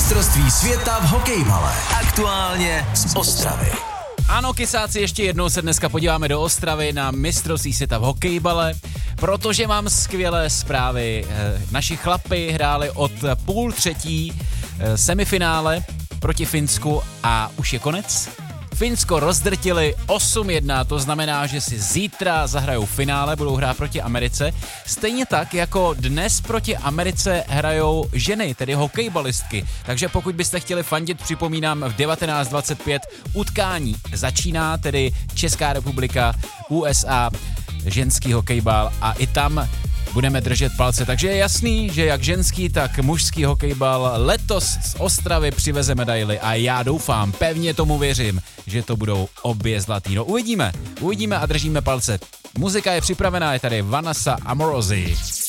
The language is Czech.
mistrovství světa v hokejbale. Aktuálně z Ostravy. Ano, kysáci, ještě jednou se dneska podíváme do Ostravy na mistrovství světa v hokejbale, protože mám skvělé zprávy. Naši chlapi hráli od 2:30 semifinále proti Finsku a už je konec. Finsko rozdrtili 8-1, to znamená, že si zítra zahrajou finále, budou hrát proti Americe. Stejně tak, jako dnes proti Americe hrajou ženy, tedy hokejbalistky. Takže pokud byste chtěli fandit, připomínám, v 19:25 utkání začíná, tedy Česká republika, USA, ženský hokejbal a i tam budeme držet palce. Takže je jasný, že jak ženský, tak mužský hokejbal letos z Ostravy přiveze medaily a já doufám, pevně tomu věřím, že to budou obě zlatý. No uvidíme a držíme palce. Muzika je připravená, je tady Vanessa Amorosi.